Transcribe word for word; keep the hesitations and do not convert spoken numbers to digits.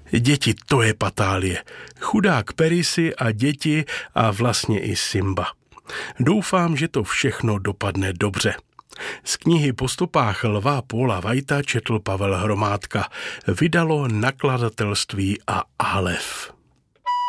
Děti, to je patálie. Chudák Percy a děti a vlastně i Simba. Doufám, že to všechno dopadne dobře. Z knihy Po stopách lva Paula Whitea četl Pavel Hromádka. Vydalo nakladatelství a Aleph.